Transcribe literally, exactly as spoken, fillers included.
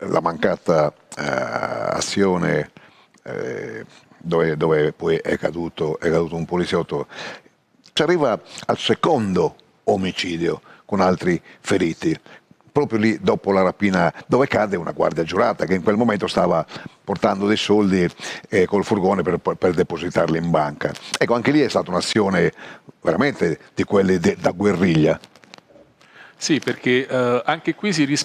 la mancata eh, azione eh, dove, dove poi è caduto, è caduto un poliziotto. Si arriva al secondo omicidio con altri feriti, proprio lì dopo la rapina, dove cade una guardia giurata che in quel momento stava portando dei soldi eh, col furgone per, per depositarli in banca. Ecco, anche lì è stata un'azione veramente di quelle de, da guerriglia. Sì, perché eh, anche qui si risponde